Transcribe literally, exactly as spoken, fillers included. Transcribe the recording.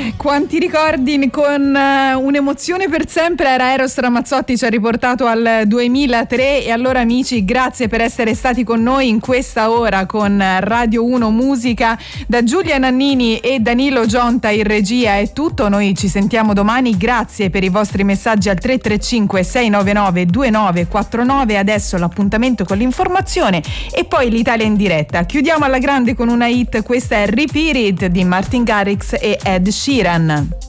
Quanti ricordi con uh, un'emozione per sempre. Era Eros Ramazzotti, ci ha riportato al duemilatré. E allora amici, grazie per essere stati con noi in questa ora con Radio uno Musica. Da Giulia Nannini e Danilo Gionta in regia è tutto, noi ci sentiamo domani. Grazie per i vostri messaggi al tre tre cinque sei nove nove due nove quattro nove. Adesso l'appuntamento con l'informazione e poi l'Italia in diretta. Chiudiamo alla grande con una hit, questa è Repeat It di Martin Garrix e Ed Sheeran.